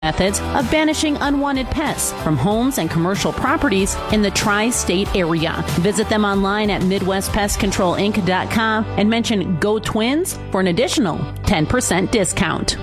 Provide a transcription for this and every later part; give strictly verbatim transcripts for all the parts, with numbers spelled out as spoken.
methods of banishing unwanted pests from homes and commercial properties in the tri-state area. Visit them online at midwest pest control inc dot com and mention Go Twins for an additional ten percent discount.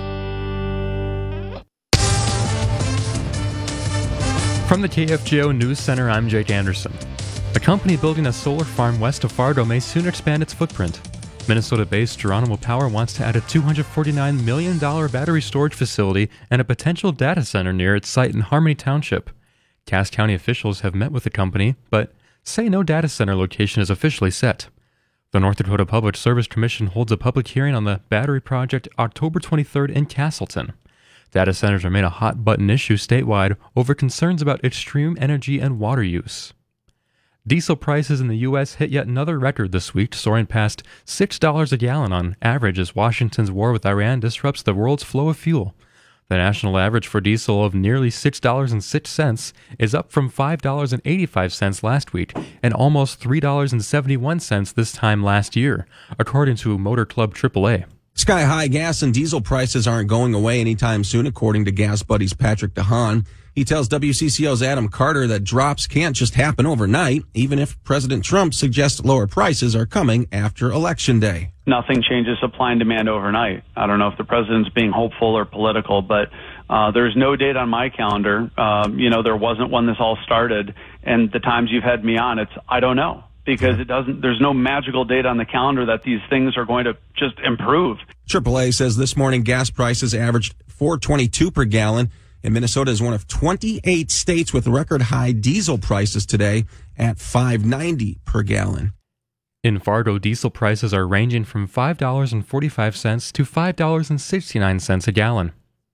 From the K F G O News Center, I'm Jake Anderson. A company building a solar farm west of Fargo may soon expand its footprint. Minnesota-based Geronimo Power wants to add a two hundred forty-nine million dollars battery storage facility and a potential data center near its site in Harmony Township. Cass County officials have met with the company, but say no data center location is officially set. The North Dakota Public Service Commission holds a public hearing on the battery project October twenty-third in Castleton. Data centers remain a hot-button issue statewide over concerns about extreme energy and water use. Diesel prices in the U S hit yet another record this week, soaring past six dollars a gallon on average as Washington's war with Iran disrupts the world's flow of fuel. The national average for diesel of nearly six dollars and six cents is up from five dollars and eighty-five cents last week and almost three dollars and seventy-one cents this time last year, according to Motor Club triple A. Sky-high gas and diesel prices aren't going away anytime soon, according to Gas Buddy's Patrick DeHaan. He tells W C C O's Adam Carter that drops can't just happen overnight, even if President Trump suggests lower prices are coming after Election Day. Nothing changes supply and demand overnight. I don't know if the president's being hopeful or political, but uh, there's no date on my calendar. Um, you know, there wasn't when this all started, and the times you've had me on, it's I don't know. Because it doesn't, there's no magical date on the calendar that these things are going to just improve. triple A says this morning gas prices averaged four twenty-two per gallon, and Minnesota is one of twenty-eight states with record high diesel prices today at five ninety per gallon. In Fargo, diesel prices are ranging from five dollars and forty-five cents to five dollars and sixty-nine cents a gallon.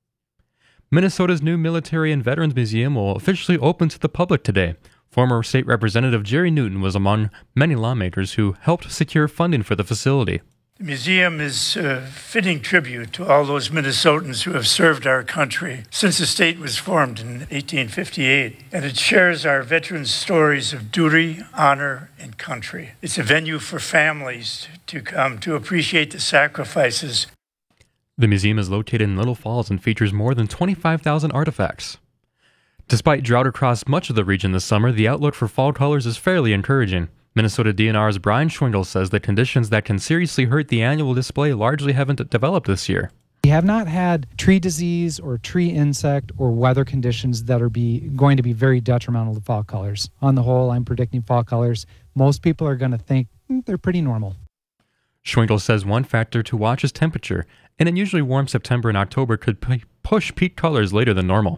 Minnesota's new Military and Veterans Museum will officially open to the public today. Former State Representative Jerry Newton was among many lawmakers who helped secure funding for the facility. The museum is a fitting tribute to all those Minnesotans who have served our country since the state was formed in eighteen fifty-eight, and it shares our veterans' stories of duty, honor, and country. It's a venue for families to come to appreciate the sacrifices. The museum is located in Little Falls and features more than twenty-five thousand artifacts. Despite drought across much of the region this summer, the outlook for fall colors is fairly encouraging. Minnesota D N R's Brian Schwindel says the conditions that can seriously hurt the annual display largely haven't developed this year. We have not had tree disease or tree insect or weather conditions that are be going to be very detrimental to fall colors. On the whole, I'm predicting fall colors. Most people are going to think mm, they're pretty normal. Schwindel says one factor to watch is temperature. An unusually warm September and October could p- push peak colors later than normal.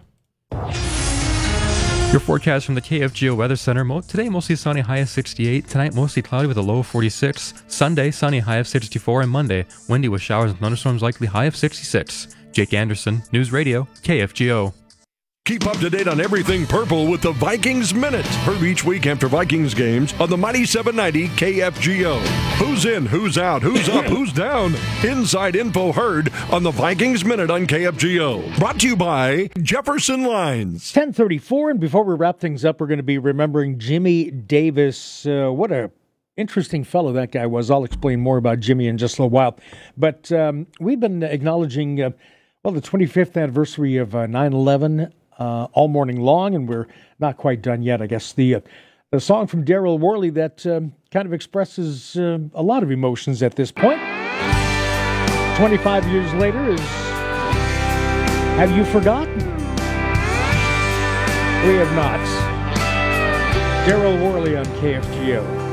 Your forecast from the K F G O Weather Center. Mo- today, mostly sunny, high of sixty-eight. Tonight, mostly cloudy with a low of forty-six. Sunday, sunny, high of sixty-four. And Monday, windy with showers and thunderstorms, likely high of sixty-six. Jake Anderson, News Radio, K F G O. Keep up to date on everything purple with the Vikings Minute. Heard each week after Vikings games on the Mighty seven ninety K F G O. Who's in, who's out, who's up, who's down? Inside info heard on the Vikings Minute on K F G O. Brought to you by Jefferson Lines. ten thirty-four, and before we wrap things up, we're going to be remembering Jimmy Davis. Uh, what a interesting fellow that guy was. I'll explain more about Jimmy in just a little while. But um, we've been acknowledging, uh, well, the twenty-fifth anniversary of uh, nine eleven Uh, all morning long, and we're not quite done yet. I guess the uh, the song from Daryl Worley that um, kind of expresses uh, a lot of emotions at this point. twenty-five years later is Have You Forgotten? We have not. Daryl Worley on K F G O.